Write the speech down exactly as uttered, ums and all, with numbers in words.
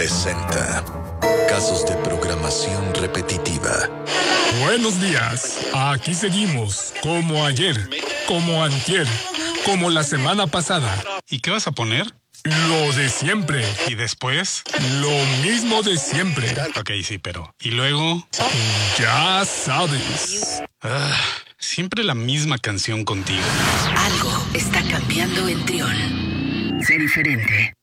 presenta Casos de programación repetitiva. Buenos días, aquí seguimos, como ayer, como antier, como la semana pasada. ¿Y qué vas a poner? Lo de siempre. ¿Y después? Lo mismo de siempre. Ok, sí, pero... ¿Y luego? Ya sabes. Ah, siempre la misma canción contigo. Algo está cambiando en Trión. Sé diferente.